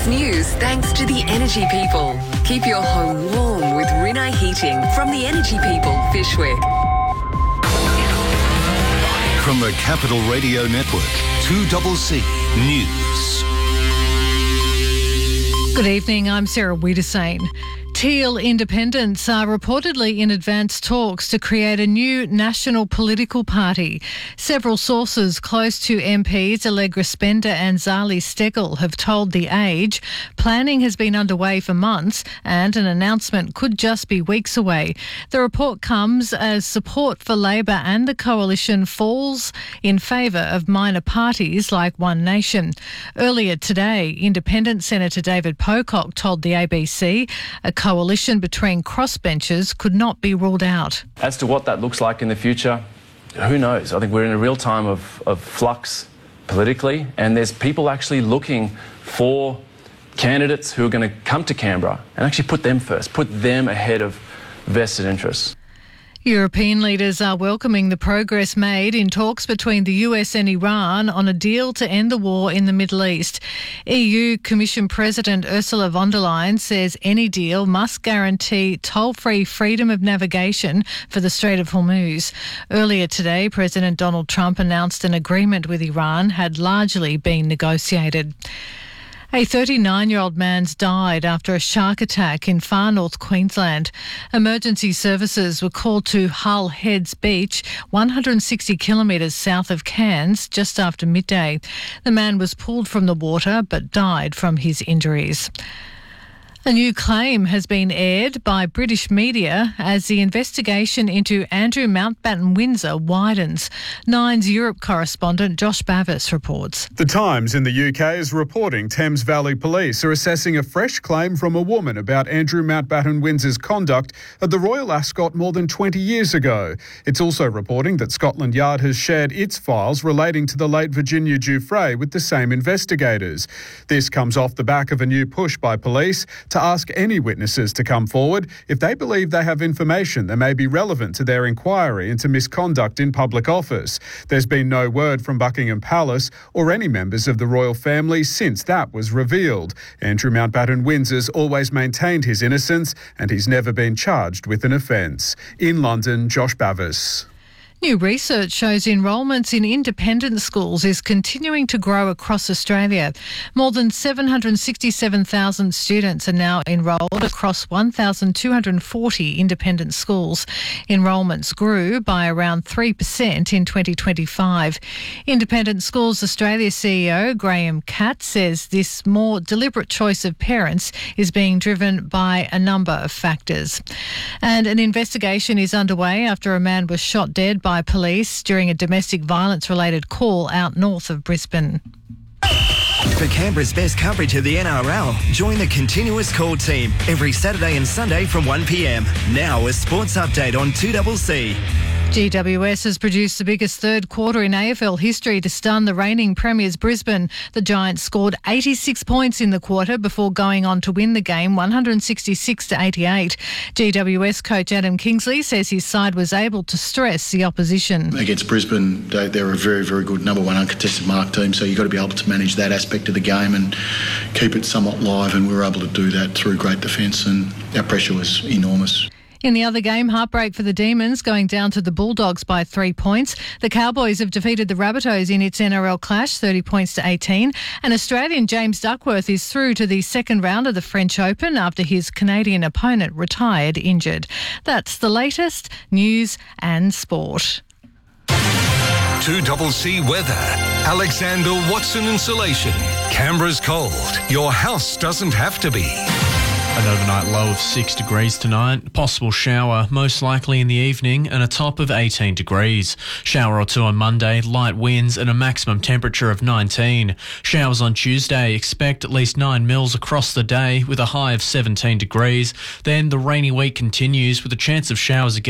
news thanks to the Energy People. Keep your home warm with Rinnai Heating from the Energy People, Fyshwick. From the Capital Radio Network, 2CC News. Good evening, I'm Sarah Wiedersane. Teal Independents are reportedly in advanced talks to create a new national political party. Several sources close to MPs Allegra Spender and Zali Steggall have told The Age planning has been underway for months and an announcement could just be weeks away. The report comes as support for Labor and the coalition falls in favour of minor parties like One Nation. Earlier today, Independent Senator David Pocock told the ABC a coalition between crossbenchers could not be ruled out. As to what that looks like in the future, who knows? I think we're in a real time of flux politically, and there's people actually looking for candidates who are going to come to Canberra and actually put them first, put them ahead of vested interests. European leaders are welcoming the progress made in talks between the US and Iran on a deal to end the war in the Middle East. EU Commission President Ursula von der Leyen says any deal must guarantee toll-free freedom of navigation for the Strait of Hormuz. Earlier today, President Donald Trump announced an agreement with Iran had largely been negotiated. A 39-year-old man's died after a shark attack in far north Queensland. Emergency services were called to Hull Heads Beach, 160 kilometres south of Cairns, just after midday. The man was pulled from the water but died from his injuries. A new claim has been aired by British media as the investigation into Andrew Mountbatten Windsor widens. Nine's Europe correspondent Josh Bavis reports. The Times in the UK is reporting Thames Valley Police are assessing a fresh claim from a woman about Andrew Mountbatten Windsor's conduct at the Royal Ascot more than 20 years ago. It's also reporting that Scotland Yard has shared its files relating to the late Virginia Giuffre with the same investigators. This comes off the back of a new push by police to ask any witnesses to come forward if they believe they have information that may be relevant to their inquiry into misconduct in public office. There's been no word from Buckingham Palace or any members of the royal family since that was revealed. Andrew Mountbatten Windsor's always maintained his innocence and he's never been charged with an offence. In London, Josh Bavis. New research shows enrolments in independent schools is continuing to grow across Australia. More than 767,000 students are now enrolled across 1,240 independent schools. Enrolments grew by around 3% in 2025. Independent Schools Australia CEO Graham Catt says this more deliberate choice of parents is being driven by a number of factors. And an investigation is underway after a man was shot dead by police during a domestic violence-related call out north of Brisbane. For Canberra's best coverage of the NRL, join the Continuous Call team every Saturday and Sunday from 1 p.m. Now a sports update on 2CC. GWS has produced the biggest third quarter in AFL history to stun the reigning premiers Brisbane. The Giants scored 86 points in the quarter before going on to win the game 166-88. GWS coach Adam Kingsley says his side was able to stress the opposition. Against Brisbane, they're a very, very good number one uncontested mark team, so you've got to be able to manage that aspect of the game and keep it somewhat live, and we were able to do that through great defence, and our pressure was enormous. In the other game, heartbreak for the Demons, going down to the Bulldogs by 3 points. The Cowboys have defeated the Rabbitohs in its NRL clash, 30 points to 18. And Australian James Duckworth is through to the second round of the French Open after his Canadian opponent retired injured. That's the latest news and sport. 2CC weather. Alexander Watson Insulation. Canberra's cold. Your house doesn't have to be. An overnight low of 6 degrees tonight, possible shower most likely in the evening and a top of 18 degrees. Shower or two on Monday, light winds and a maximum temperature of 19. Showers on Tuesday, expect at least 9 mils across the day with a high of 17 degrees. Then the rainy week continues with a chance of showers again